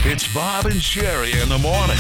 It's Bob and Sherry in the morning.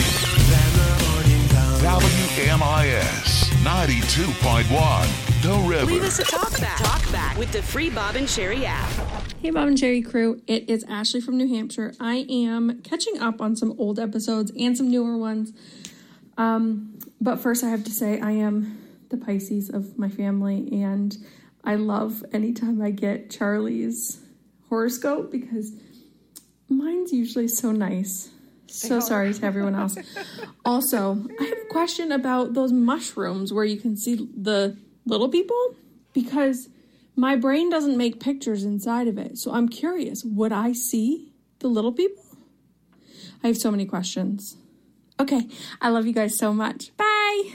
WMIS 92.1, The River. Leave us a talk back with the free Bob and Sherry app. Hey, Bob and Sherry crew. It is Ashley from New Hampshire. I am catching up on some old episodes and some newer ones. But first I have to say I am the Pisces of my family, and I love anytime I get Charlie's horoscope because mine's usually so nice. So sorry to everyone else. Also, I have a question about those mushrooms where you can see the little people, because my brain doesn't make pictures inside of it. So I'm curious, would I see the little people? I have so many questions. Okay, I love you guys so much. Bye.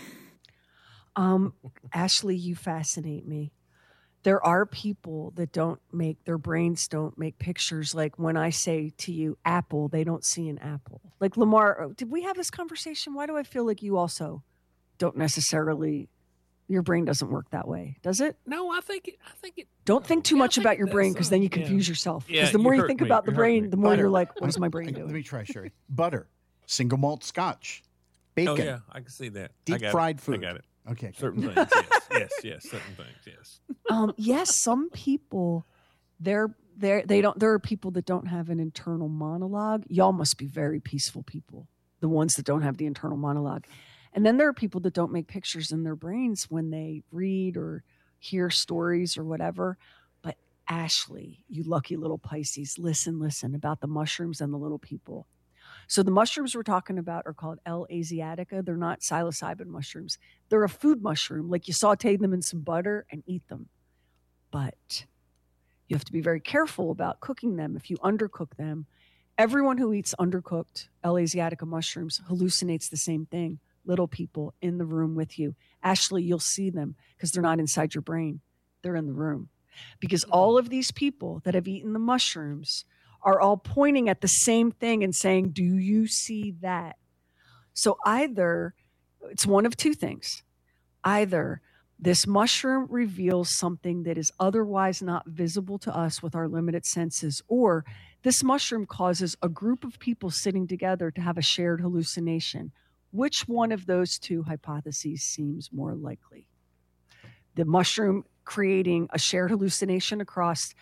Ashley, you fascinate me. There are people that their brains don't make pictures. Like when I say to you, apple, they don't see an apple. Like Lamar, did we have this conversation? Why do I feel like you also don't necessarily, your brain doesn't work that way, does it? No, I think it. Don't think too much about your brain, because then you confuse yourself. Because the more you think about the brain, the more you're like, what is my brain doing? Let me try, Sherry. Butter, single malt scotch, bacon. Oh, yeah, I can see that. Deep fried food. I got it. Okay. Certain things, yes, certain things, yes. Yes, some people, there are people that don't have an internal monologue. Y'all must be very peaceful people, the ones that don't have the internal monologue. And then there are people that don't make pictures in their brains when they read or hear stories or whatever. But Ashley, you lucky little Pisces, listen about the mushrooms and the little people. So the mushrooms we're talking about are called L. asiatica. They're not psilocybin mushrooms. They're a food mushroom. Like you saute them in some butter and eat them. But you have to be very careful about cooking them. If you undercook them, everyone who eats undercooked L. asiatica mushrooms hallucinates the same thing. Little people in the room with you. Ashley, you'll see them because they're not inside your brain. They're in the room. Because all of these people that have eaten the mushrooms are all pointing at the same thing and saying, do you see that? So either it's one of two things. Either this mushroom reveals something that is otherwise not visible to us with our limited senses, or this mushroom causes a group of people sitting together to have a shared hallucination. Which one of those two hypotheses seems more likely? The mushroom creating a shared hallucination across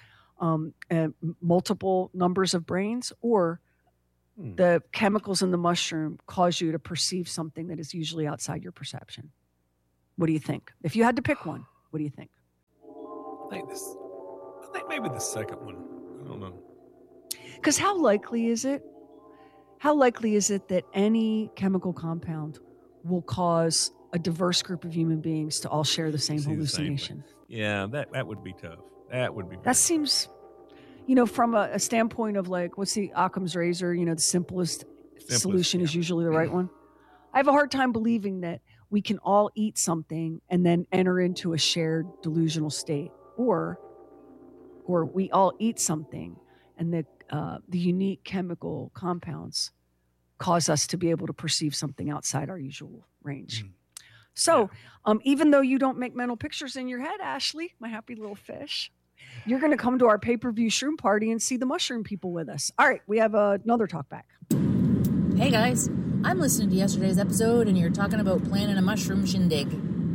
multiple numbers of brains, or the chemicals in the mushroom cause you to perceive something that is usually outside your perception. What do you think? If you had to pick one, what do you think? I think maybe the second one. I don't know. Because how likely is it that any chemical compound will cause a diverse group of human beings to all share the same hallucination? Yeah, that would be tough. That would be. That seems, from a standpoint of like, what's the Occam's razor? The simplest solution is usually the right one. I have a hard time believing that we can all eat something and then enter into a shared delusional state, or we all eat something and the unique chemical compounds cause us to be able to perceive something outside our usual range. So, even though you don't make mental pictures in your head, Ashley, my happy little fish, you're going to come to our pay-per-view shroom party and see the mushroom people with us. All right, we have another talk back. Hey, guys. I'm listening to yesterday's episode, and you're talking about planning a mushroom shindig.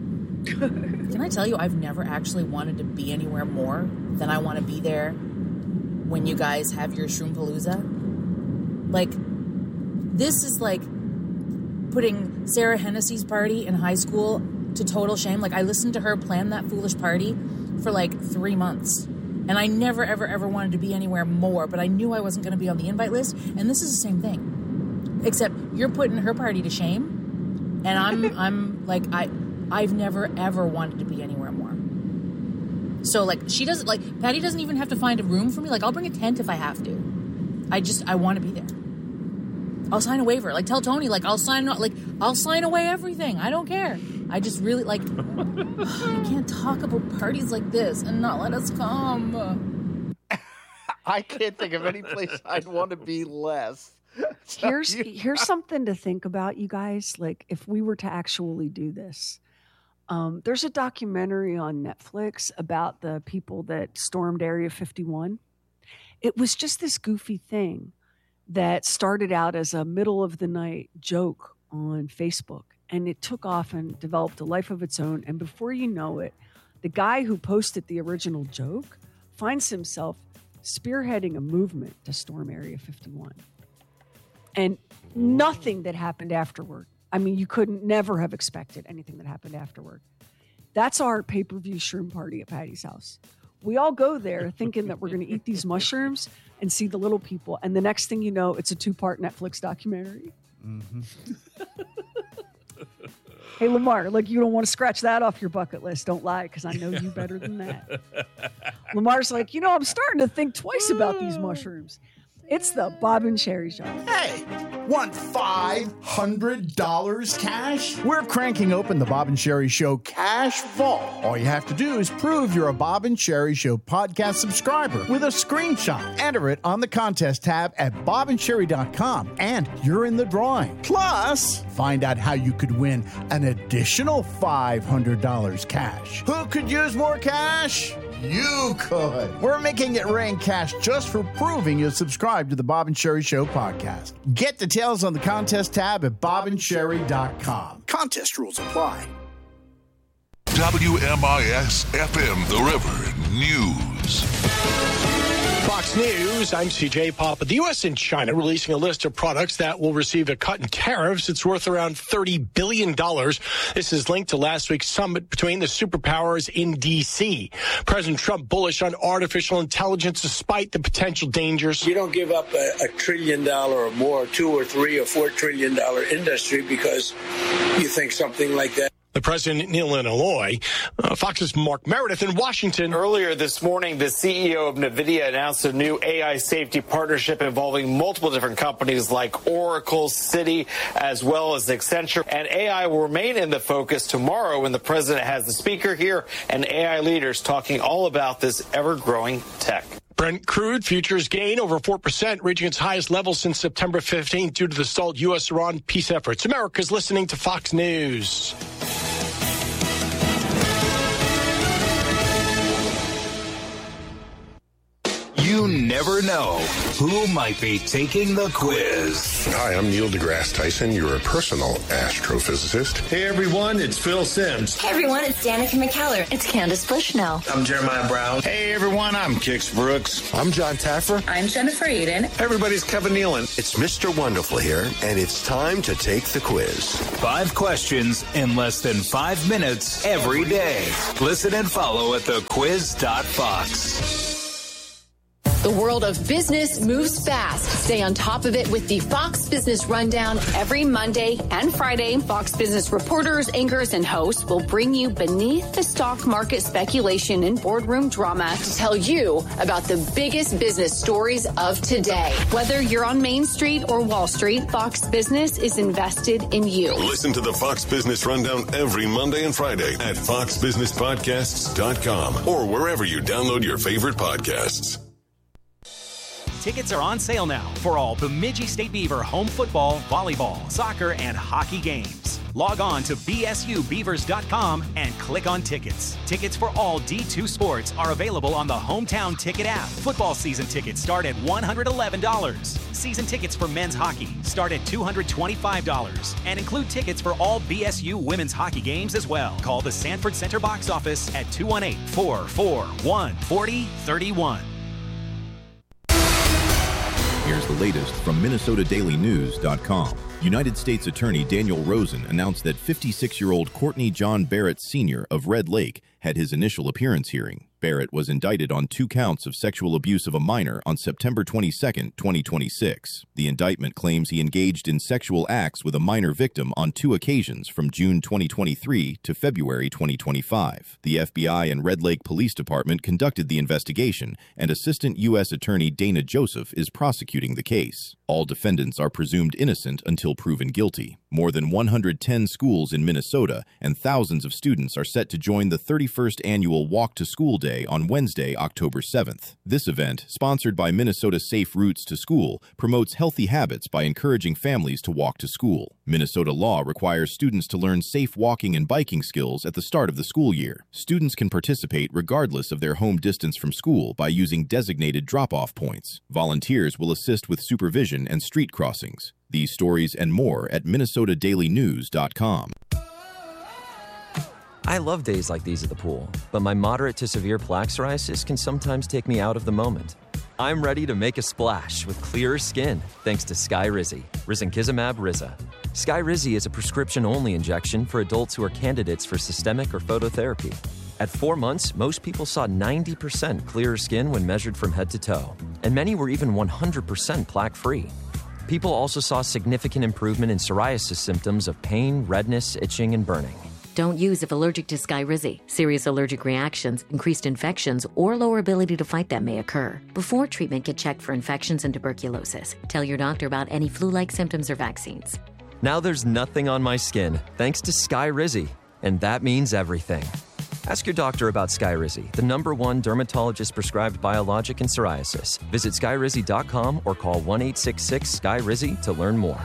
Can I tell you, I've never actually wanted to be anywhere more than I want to be there when you guys have your Shroom-palooza. Like, this is like putting Sarah Hennessy's party in high school to total shame. Like, I listened to her plan that foolish party for like 3 months. And I never, ever, ever wanted to be anywhere more, but I knew I wasn't going to be on the invite list. And this is the same thing. Except you're putting her party to shame. And I'm like, I've never, ever wanted to be anywhere more. So, like, Patty doesn't even have to find a room for me. Like, I'll bring a tent if I have to. I want to be there. I'll sign a waiver. Like, tell Tony, like, I'll sign away everything. I don't care. I just really, like, I can't talk about parties like this and not let us come. I can't think of any place I'd want to be less. Here's something to think about, you guys. Like, if we were to actually do this, there's a documentary on Netflix about the people that stormed Area 51. It was just this goofy thing. that started out as a middle of the night joke on Facebook, and it took off and developed a life of its own. And before you know it, the guy who posted the original joke finds himself spearheading a movement to storm Area 51. And nothing that happened afterward. I mean, you couldn't never have expected anything that happened afterward. That's our pay-per-view shroom party at Patty's house. We all go there thinking that we're going to eat these mushrooms and see the little people. And the next thing you know, it's a 2-part Netflix documentary. Mm-hmm. Hey, Lamar, like, you don't want to scratch that off your bucket list. Don't lie, because I know you better than that. Lamar's like, I'm starting to think twice about these mushrooms. It's the Bob and Sherry Show. Hey, want $500 cash? We're cranking open the Bob and Sherry Show Cash Vault. All you have to do is prove you're a Bob and Sherry Show podcast subscriber with a screenshot. Enter it on the contest tab at bobandsherry.com, and you're in the drawing. Plus, find out how you could win an additional $500 cash. Who could use more cash? You could. We're making it rain cash just for proving you subscribe to the Bob and Sherry Show podcast. Get details on the contest tab at bobandsherry.com. Contest rules apply. WMIS FM The River News. Fox News, I'm CJ Papa. The U.S. and China releasing a list of products that will receive a cut in tariffs. It's worth around $30 billion. This is linked to last week's summit between the superpowers in D.C. President Trump bullish on artificial intelligence despite the potential dangers. You don't give up a $1 trillion or more, $2 or $3 or $4 trillion industry because you think something like that. The president in Illinois, Fox's Mark Meredith in Washington. Earlier this morning, the CEO of NVIDIA announced a new AI safety partnership involving multiple different companies like Oracle, Citi, as well as Accenture. And AI will remain in the focus tomorrow when the president has the speaker here and AI leaders talking all about this ever-growing tech. Brent crude futures gain over 4%, reaching its highest level since September 15th due to the stalled U.S.-Iran peace efforts. America's listening to Fox News. You never know who might be taking the quiz. Hi, I'm Neil deGrasse Tyson, your personal astrophysicist. Hey, everyone, it's Phil Simms. Hey, everyone, it's Danica McKellar. It's Candace Bushnell. I'm Jeremiah Brown. Hey, everyone, I'm Kix Brooks. I'm John Taffer. I'm Jennifer Eden. Everybody's Kevin Nealon. It's Mr. Wonderful here, and it's time to take the quiz. 5 questions in less than 5 minutes every day. Listen and follow at thequiz.fox. The world of business moves fast. Stay on top of it with the Fox Business Rundown every Monday and Friday. Fox Business reporters, anchors, and hosts will bring you beneath the stock market speculation and boardroom drama to tell you about the biggest business stories of today. Whether you're on Main Street or Wall Street, Fox Business is invested in you. Listen to the Fox Business Rundown every Monday and Friday at foxbusinesspodcasts.com or wherever you download your favorite podcasts. Tickets are on sale now for all Bemidji State Beaver home football, volleyball, soccer, and hockey games. Log on to bsubeavers.com and click on tickets. Tickets for all D2 sports are available on the Hometown Ticket app. Football season tickets start at $111. Season tickets for men's hockey start at $225 and include tickets for all BSU women's hockey games as well. Call the Sanford Center box office at 218-441-4031. Here's the latest from MinnesotaDailyNews.com. United States Attorney Daniel Rosen announced that 56-year-old Courtney John Barrett Sr. of Red Lake had his initial appearance hearing. Barrett was indicted on 2 counts of sexual abuse of a minor on September 22, 2026. The indictment claims he engaged in sexual acts with a minor victim on 2 occasions from June 2023 to February 2025. The FBI and Red Lake Police Department conducted the investigation, and Assistant U.S. Attorney Dana Joseph is prosecuting the case. All defendants are presumed innocent until proven guilty. More than 110 schools in Minnesota and thousands of students are set to join the 31st annual Walk to School Day on Wednesday, October 7th. This event, sponsored by Minnesota Safe Routes to School, promotes healthy habits by encouraging families to walk to school. Minnesota law requires students to learn safe walking and biking skills at the start of the school year. Students can participate regardless of their home distance from school by using designated drop-off points. Volunteers will assist with supervision and street crossings. These stories and more at minnesotadailynews.com. I love days like these at the pool, but my moderate to severe plaque psoriasis can sometimes take me out of the moment. I'm ready to make a splash with clearer skin thanks to Skyrizi, risankizumab Riza. Skyrizi is a prescription-only injection for adults who are candidates for systemic or phototherapy. At 4 months, most people saw 90% clearer skin when measured from head to toe, and many were even 100% plaque-free. People also saw significant improvement in psoriasis symptoms of pain, redness, itching, and burning. Don't use if allergic to Skyrizi. Serious allergic reactions, increased infections, or lower ability to fight them may occur. Before treatment, get checked for infections and tuberculosis. Tell your doctor about any flu-like symptoms or vaccines. Now there's nothing on my skin thanks to Skyrizi, and that means everything. Ask your doctor about Skyrizi, the #1 dermatologist-prescribed biologic in psoriasis. Visit Skyrizi.com or call 1-866-SKY-RIZI to learn more.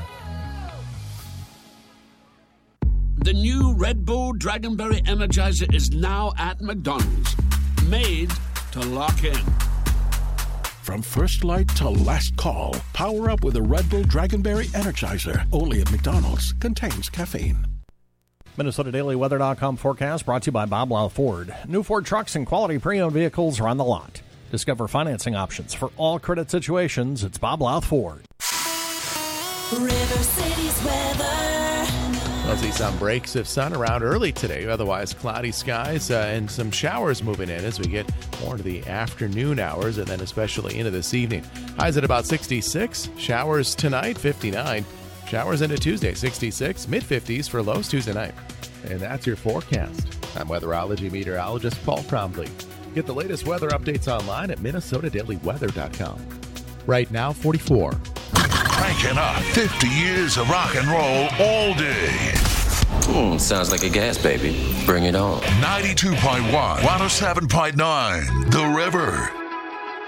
The new Red Bull Dragonberry Energizer is now at McDonald's. Made to lock in. From first light to last call, power up with a Red Bull Dragonberry Energizer. Only at McDonald's. Contains caffeine. MinnesotaDailyWeather.com forecast brought to you by Bob Louth Ford. New Ford trucks and quality pre-owned vehicles are on the lot. Discover financing options for all credit situations. It's Bob Louth Ford. River City's weather. We'll see some breaks of sun around early today. Otherwise, cloudy skies and some showers moving in as we get more into the afternoon hours and then especially into this evening. Highs at about 66. Showers tonight, 59. Showers into Tuesday, 66, mid-50s for lows Tuesday night. And that's your forecast. I'm weatherology meteorologist Paul Cromley. Get the latest weather updates online at minnesotadailyweather.com. Right now, 44. Cranking up 50 years of rock and roll all day. Sounds like a gas baby. Bring it on. 92.1, 107.9, The River.